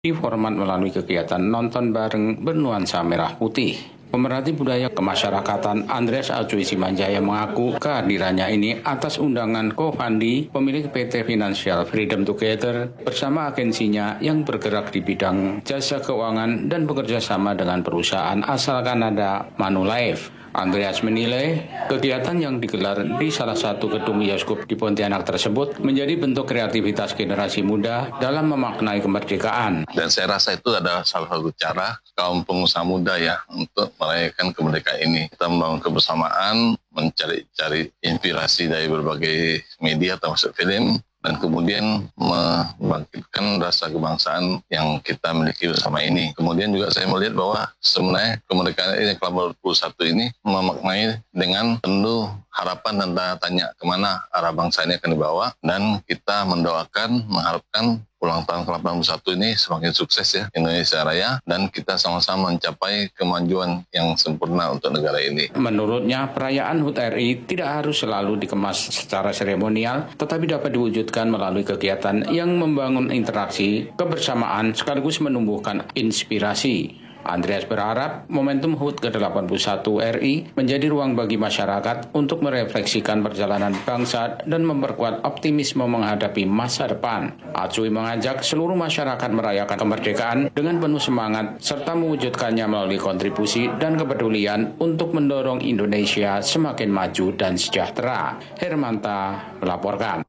dihormat melalui kegiatan nonton bareng bernuansa merah putih. Pemerhati budaya kemasyarakatan Andreas Acuy Simanjaya mengaku kehadirannya ini atas undangan Kofandi, pemilik PT Financial Freedom Together, bersama agensinya yang bergerak di bidang jasa keuangan dan bekerja sama dengan perusahaan asal Kanada Manulife. Andreas menilai kegiatan yang digelar di salah satu gedung bioskop di Pontianak tersebut menjadi bentuk kreativitas generasi muda dalam memaknai kemerdekaan. Dan saya rasa itu adalah salah satu cara kaum pengusaha muda ya untuk merayakan kemerdekaan ini. Kita membangun kebersamaan, mencari inspirasi dari berbagai media termasuk film, dan kemudian membangkitkan rasa kebangsaan yang kita miliki bersama ini. Kemudian juga saya melihat bahwa sebenarnya kemerdekaan ini ke-21 ini memaknai dengan penuh harapan dan tanda tanya kemana arah bangsa ini akan dibawa, dan kita mendoakan, mengharapkan ulang tahun ke-81 ini semakin sukses ya Indonesia Raya, dan kita sama-sama mencapai kemajuan yang sempurna untuk negara ini. Menurutnya, perayaan HUT RI tidak harus selalu dikemas secara seremonial, tetapi dapat diwujudkan melalui kegiatan yang membangun interaksi, kebersamaan, sekaligus menumbuhkan inspirasi. Andreas berharap momentum HUT ke-81 RI menjadi ruang bagi masyarakat untuk merefleksikan perjalanan bangsa dan memperkuat optimisme menghadapi masa depan. Acuy mengajak seluruh masyarakat merayakan kemerdekaan dengan penuh semangat serta mewujudkannya melalui kontribusi dan kepedulian untuk mendorong Indonesia semakin maju dan sejahtera. Hermanta melaporkan.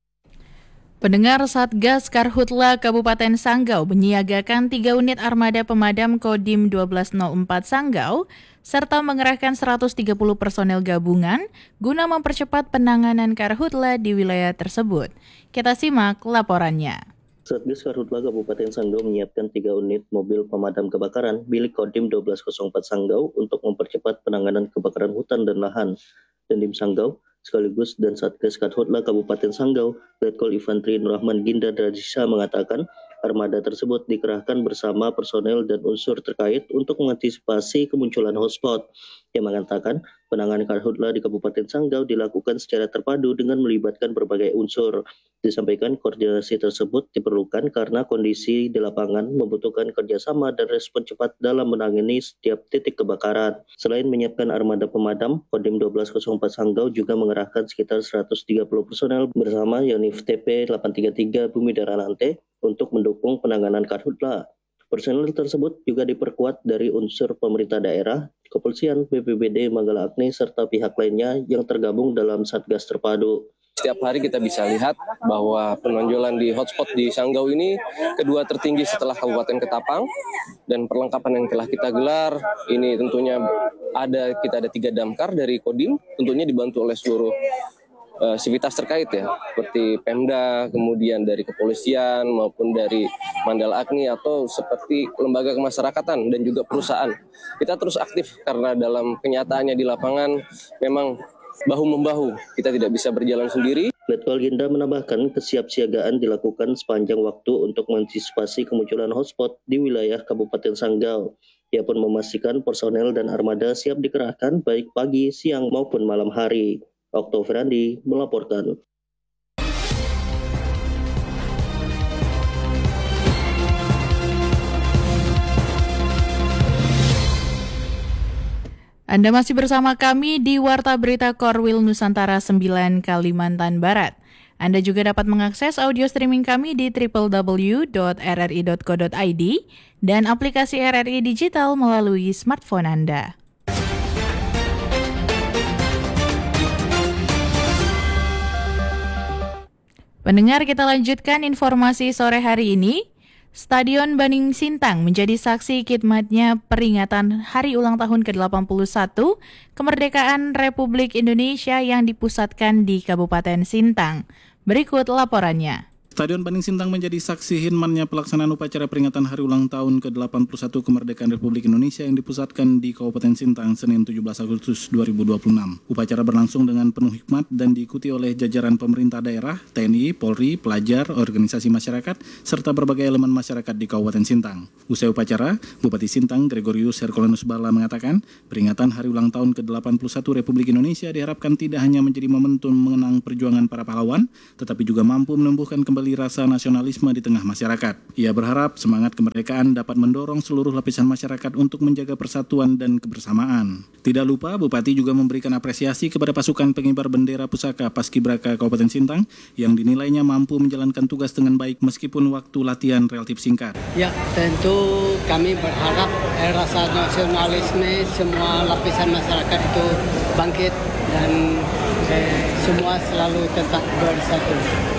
Pendengar, Satgas Karhutla Kabupaten Sanggau menyiagakan 3 unit armada pemadam Kodim 1204 Sanggau serta mengerahkan 130 personel gabungan guna mempercepat penanganan Karhutla di wilayah tersebut. Kita simak laporannya. Satgas Karhutla Kabupaten Sanggau menyiapkan 3 unit mobil pemadam kebakaran milik Kodim 1204 Sanggau untuk mempercepat penanganan kebakaran hutan dan lahan. Dandim Sanggau sekaligus dan Satgas Karhutla Kabupaten Sanggau, Letkol Infantri Nurrahman Ginda Dradisa mengatakan armada tersebut dikerahkan bersama personel dan unsur terkait untuk mengantisipasi kemunculan hotspot. Yang mengatakan penanganan Karhutla di Kabupaten Sanggau dilakukan secara terpadu dengan melibatkan berbagai unsur. Disampaikan koordinasi tersebut diperlukan karena kondisi di lapangan membutuhkan kerjasama dan respon cepat dalam menangani setiap titik kebakaran. Selain menyiapkan armada pemadam, Kodim 1204 Sanggau juga mengerahkan sekitar 130 personel bersama Yonif TP 833 Bumi Daranante untuk mendukung penanganan Karhutla. Personel tersebut juga diperkuat dari unsur pemerintah daerah, kepolisian, BPBD Manggala Agni, serta pihak lainnya yang tergabung dalam Satgas Terpadu. Setiap hari kita bisa lihat bahwa penonjolan di hotspot di Sanggau ini kedua tertinggi setelah Kabupaten Ketapang, dan perlengkapan yang telah kita gelar ini tentunya kita ada 3 damkar dari Kodim, tentunya dibantu oleh seluruh sivitas terkait ya, seperti Pemda, kemudian dari kepolisian maupun dari Mandala Agni atau seperti lembaga kemasyarakatan dan juga perusahaan. Kita terus aktif karena dalam kenyataannya di lapangan memang bahu-membahu, kita tidak bisa berjalan sendiri. Letkol Ginda menambahkan kesiapsiagaan dilakukan sepanjang waktu untuk mengantisipasi kemunculan hotspot di wilayah Kabupaten Sanggau. Ia pun memastikan personel dan armada siap dikerahkan baik pagi, siang maupun malam hari. Okto Ferandi melaporkan. Anda masih bersama kami di Warta Berita Korwil Nusantara 9 Kalimantan Barat. Anda juga dapat mengakses audio streaming kami di www.rri.co.id dan aplikasi RRI Digital melalui smartphone Anda. Pendengar, kita lanjutkan informasi sore hari ini. Stadion Baning Sintang menjadi saksi khidmatnya peringatan Hari Ulang Tahun ke-81 Kemerdekaan Republik Indonesia yang dipusatkan di Kabupaten Sintang. Berikut laporannya. Stadion Baning Sintang menjadi saksi khidmatnya pelaksanaan upacara peringatan Hari Ulang Tahun ke-81 Kemerdekaan Republik Indonesia yang dipusatkan di Kabupaten Sintang Senin 17 Agustus 2026. Upacara berlangsung dengan penuh hikmat dan diikuti oleh jajaran pemerintah daerah, TNI, Polri, pelajar, organisasi masyarakat, serta berbagai elemen masyarakat di Kabupaten Sintang. Usai upacara, Bupati Sintang Gregorius Herculanus Barla mengatakan, peringatan Hari Ulang Tahun ke-81 Republik Indonesia diharapkan tidak hanya menjadi momentum mengenang perjuangan para pahlawan, tetapi juga mampu menumbuhkan kembali kembali rasa nasionalisme di tengah masyarakat. Ia berharap semangat kemerdekaan dapat mendorong seluruh lapisan masyarakat untuk menjaga persatuan dan kebersamaan. Tidak lupa, Bupati juga memberikan apresiasi kepada pasukan pengibar bendera pusaka Paskibraka Kabupaten Sintang yang dinilainya mampu menjalankan tugas dengan baik meskipun waktu latihan relatif singkat. Ya, tentu kami berharap rasa nasionalisme semua lapisan masyarakat itu bangkit dan semua selalu tetap bersatu.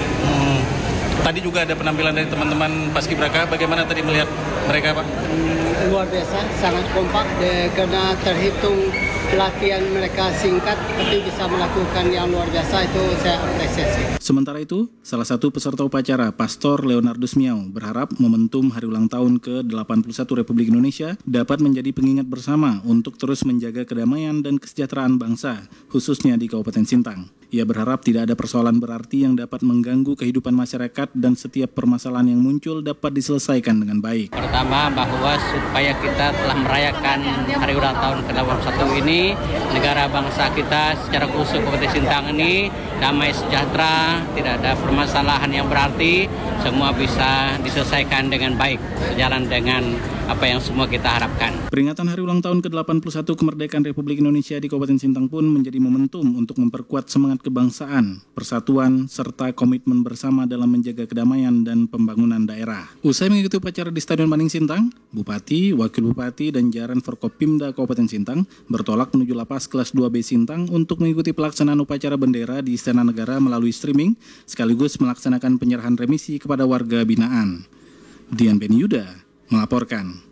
Tadi juga ada penampilan dari teman-teman Paskibraka. Bagaimana tadi melihat mereka, Pak? Luar biasa, sangat kompak karena terhitung latihan mereka singkat tapi bisa melakukan yang luar biasa, itu saya apresiasi. Sementara itu, salah satu peserta upacara, Pastor Leonardus Miau, berharap momentum hari ulang tahun ke-81 Republik Indonesia dapat menjadi pengingat bersama untuk terus menjaga kedamaian dan kesejahteraan bangsa, khususnya di Kabupaten Sintang. Ia berharap tidak ada persoalan berarti yang dapat mengganggu kehidupan masyarakat dan setiap permasalahan yang muncul dapat diselesaikan dengan baik. Pertama, bahwa supaya kita telah merayakan hari ulang tahun ke-81 ini, negara bangsa kita secara khusus Kabupaten Sintang ini damai sejahtera, tidak ada permasalahan yang berarti, semua bisa diselesaikan dengan baik, sejalan dengan apa yang semua kita harapkan. Peringatan hari ulang tahun ke-81 kemerdekaan Republik Indonesia di Kabupaten Sintang pun menjadi momentum untuk memperkuat semangat kebangsaan, persatuan, serta komitmen bersama dalam menjaga kedamaian dan pembangunan daerah. Usai mengikuti upacara di Stadion Maning Sintang, Bupati, Wakil Bupati, dan jajaran Forkopimda Kabupaten Sintang bertolak menuju lapas kelas 2B Sintang untuk mengikuti pelaksanaan upacara bendera di Istana Negara melalui streaming, sekaligus melaksanakan penyerahan remisi kepada warga binaan. Dian Beni Yuda melaporkan.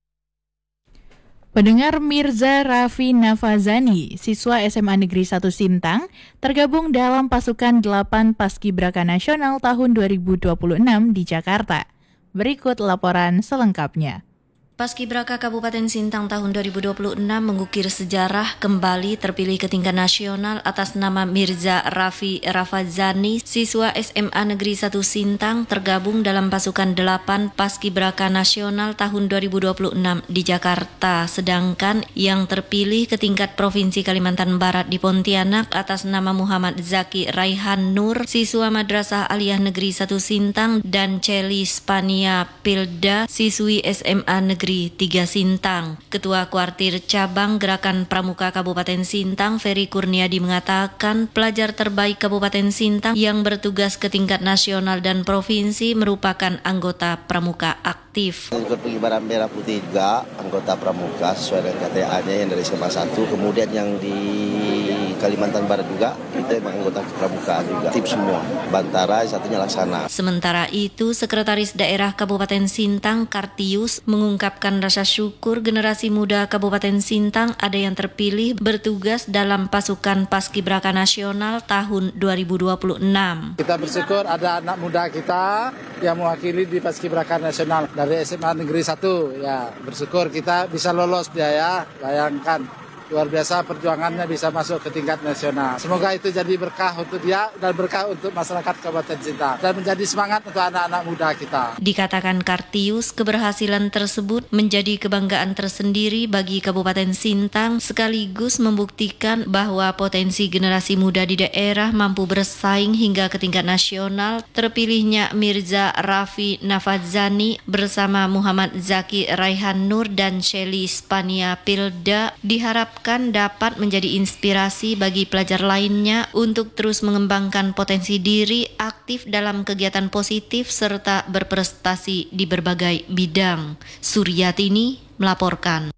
Pendengar, Mirza Raffi Nafazani, siswa SMA Negeri 1 Sintang, tergabung dalam pasukan 8 Paskibraka Nasional tahun 2026 di Jakarta. Berikut laporan selengkapnya. Paskibraka Kabupaten Sintang tahun 2026 mengukir sejarah kembali terpilih ke tingkat nasional atas nama Mirza Raffi Nafazani, siswa SMA Negeri 1 Sintang, tergabung dalam pasukan 8 Paskibraka Nasional tahun 2026 di Jakarta. Sedangkan yang terpilih ke tingkat Provinsi Kalimantan Barat di Pontianak atas nama Muhammad Zaki Raihan Nur, siswa Madrasah Aliyah Negeri 1 Sintang, dan Celi Spania Pilda, siswi SMA Negeri 3 Sintang. Ketua Kuartir Cabang Gerakan Pramuka Kabupaten Sintang, Ferry Kurniadi, mengatakan pelajar terbaik Kabupaten Sintang yang bertugas ke tingkat nasional dan provinsi merupakan anggota pramuka aktif. Ikut pengibaran bendera putih juga, anggota pramuka sesuai dengan KTA-nya yang dari SMA 1. Kemudian yang di Kalimantan Barat juga, kita memang anggota pramuka juga. Tim semua, Bantara, satunya Laksana. Sementara itu, Sekretaris Daerah Kabupaten Sintang, Kartius, mengungkapkan rasa syukur generasi muda Kabupaten Sintang ada yang terpilih bertugas dalam pasukan Paskibraka Nasional tahun 2026. Kita bersyukur ada anak muda kita yang mewakili di Paskibraka Nasional dari SMA Negeri 1. Ya, bersyukur kita bisa lolos dia ya. Bayangkan, luar biasa perjuangannya bisa masuk ke tingkat nasional. Semoga itu jadi berkah untuk dia dan berkah untuk masyarakat Kabupaten Sintang dan menjadi semangat untuk anak-anak muda kita. Dikatakan Kartius, keberhasilan tersebut menjadi kebanggaan tersendiri bagi Kabupaten Sintang, sekaligus membuktikan bahwa potensi generasi muda di daerah mampu bersaing hingga ke tingkat nasional. Terpilihnya Mirza Raffi Nafazani bersama Muhammad Zaki Raihan Nur dan Celi Spania Pilda diharapkan dapat menjadi inspirasi bagi pelajar lainnya untuk terus mengembangkan potensi diri, aktif dalam kegiatan positif, serta berprestasi di berbagai bidang. Suryatini melaporkan.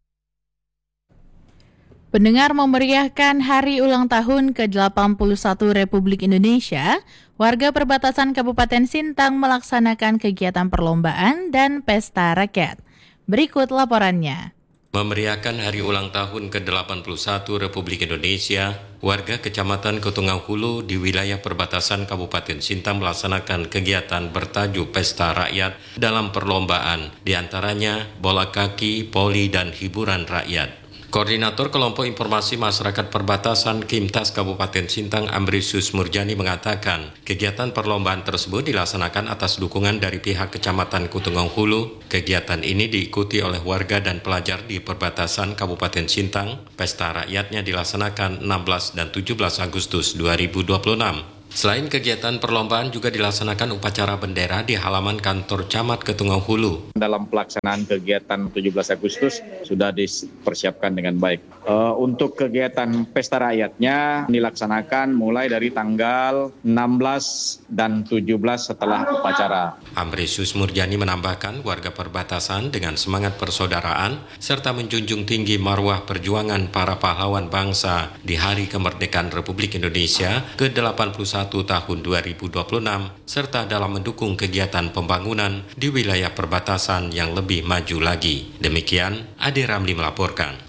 Pendengar, memeriahkan hari ulang tahun ke-81 Republik Indonesia, warga perbatasan Kabupaten Sintang melaksanakan kegiatan perlombaan dan pesta rakyat. Berikut laporannya. Memeriahkan hari ulang tahun ke-81 Republik Indonesia, warga Kecamatan Ketungang Hulu di wilayah perbatasan Kabupaten Sintang melaksanakan kegiatan bertajuk Pesta Rakyat dalam perlombaan, diantaranya bola kaki, voli, dan hiburan rakyat. Koordinator Kelompok Informasi Masyarakat Perbatasan Kimtas Kabupaten Sintang, Ambrisius Murjani, mengatakan kegiatan perlombaan tersebut dilaksanakan atas dukungan dari pihak Kecamatan Ketungang Hulu. Kegiatan ini diikuti oleh warga dan pelajar di perbatasan Kabupaten Sintang. Pesta rakyatnya dilaksanakan 16 dan 17 Agustus 2026. Selain kegiatan perlombaan juga dilaksanakan upacara bendera di halaman kantor Camat Ketungau Hulu. Dalam pelaksanaan kegiatan 17 Agustus sudah dipersiapkan dengan baik. Untuk kegiatan pesta rakyatnya dilaksanakan mulai dari tanggal 16 dan 17 setelah upacara. Amrisius Murjani menambahkan warga perbatasan dengan semangat persaudaraan serta menjunjung tinggi marwah perjuangan para pahlawan bangsa di Hari Kemerdekaan Republik Indonesia ke-81 tahun 2026 serta dalam mendukung kegiatan pembangunan di wilayah perbatasan yang lebih maju lagi. Demikian Ade Ramli melaporkan.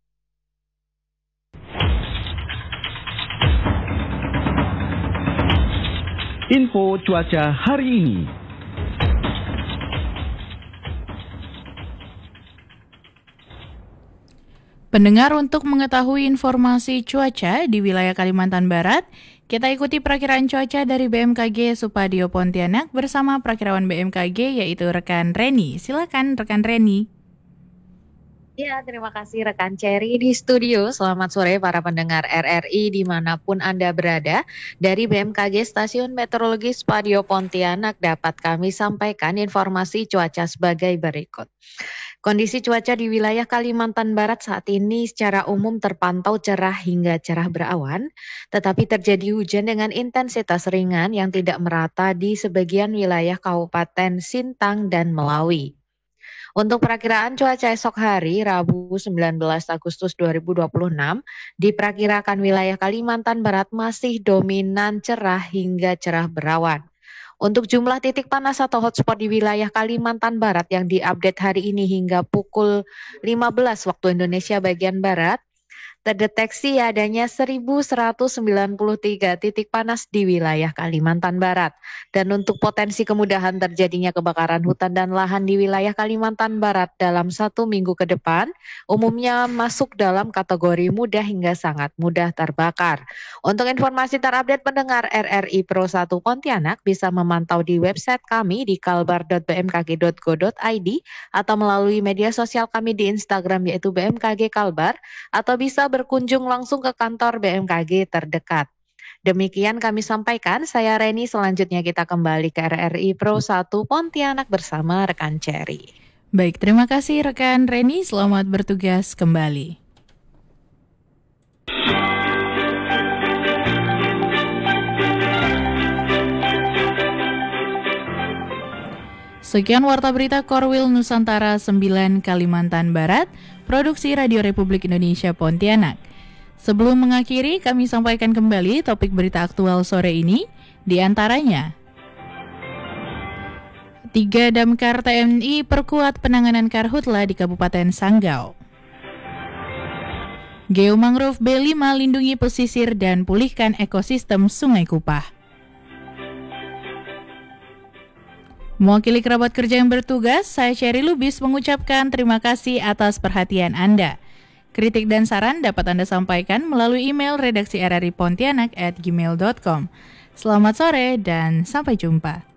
Info cuaca hari ini. Pendengar, untuk mengetahui informasi cuaca di wilayah Kalimantan Barat, kita ikuti perakiraan cuaca dari BMKG Supadio Pontianak bersama perakirawan BMKG yaitu rekan Reni. Silakan rekan Reni. Ya, terima kasih rekan Cherry di studio. Selamat sore para pendengar RRI dimanapun Anda berada. Dari BMKG Stasiun Meteorologi Supadio Pontianak dapat kami sampaikan informasi cuaca sebagai berikut. Kondisi cuaca di wilayah Kalimantan Barat saat ini secara umum terpantau cerah hingga cerah berawan, tetapi terjadi hujan dengan intensitas ringan yang tidak merata di sebagian wilayah Kabupaten Sintang dan Melawi. Untuk perakiraan cuaca esok hari, Rabu 19 Agustus 2026, diperkirakan wilayah Kalimantan Barat masih dominan cerah hingga cerah berawan. Untuk jumlah titik panas atau hotspot di wilayah Kalimantan Barat yang diupdate hari ini hingga pukul 15 waktu Indonesia bagian Barat, terdeteksi adanya 1.193 titik panas di wilayah Kalimantan Barat. Dan untuk potensi kemudahan terjadinya kebakaran hutan dan lahan di wilayah Kalimantan Barat dalam 1 minggu ke depan, umumnya masuk dalam kategori mudah hingga sangat mudah terbakar. Untuk informasi terupdate pendengar RRI Pro 1 Pontianak bisa memantau di website kami di kalbar.bmkg.go.id atau melalui media sosial kami di Instagram yaitu BMKG Kalbar, atau bisa berkunjung langsung ke kantor BMKG terdekat. Demikian kami sampaikan, saya Reni. Selanjutnya kita kembali ke RRI Pro 1 Pontianak bersama rekan Cherry. Baik, terima kasih rekan Reni. Selamat bertugas kembali. Sekian Warta Berita Korwil Nusantara 9 Kalimantan Barat, Produksi Radio Republik Indonesia Pontianak. Sebelum mengakhiri, kami sampaikan kembali topik berita aktual sore ini, di antaranya 3 Damkar TNI perkuat penanganan karhutla di Kabupaten Sanggau. Geomangrove B5 lindungi pesisir dan pulihkan ekosistem Sungai Kupah. Mewakili kerabat kerja yang bertugas, saya Cherry Lubis mengucapkan terima kasih atas perhatian Anda. Kritik dan saran dapat Anda sampaikan melalui email redaksi rripontianak@gmail.com. Selamat sore dan sampai jumpa.